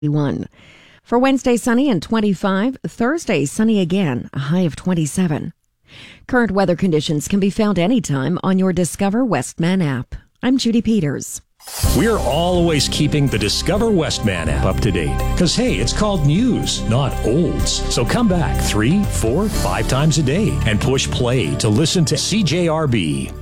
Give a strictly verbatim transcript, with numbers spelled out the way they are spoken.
One. For Wednesday, sunny and twenty-five. Thursday, sunny again, a high of twenty-seven. Current weather conditions can be found anytime on your Discover Westman app. I'm Judy Peters. We're always keeping the Discover Westman app up to date. Because, hey, it's called news, not olds. So come back three, four, five times a day and push play to listen to C J R B.